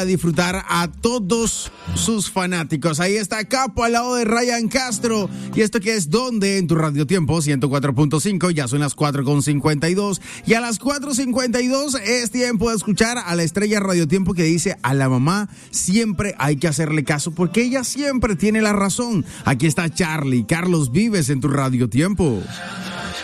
a disfrutar a todos sus fanáticos. Ahí está Capo al lado de Ryan Castro. ¿Y esto que es donde? En tu Radio Tiempo 104.5. Ya son las 4:52. Y a las 4:52 es tiempo de escuchar a la estrella Radio Tiempo que dice: a la mamá siempre hay que hacerle caso porque ella siempre tiene la razón. Aquí está Charlie, Carlos Vives en tu Radio Tiempo.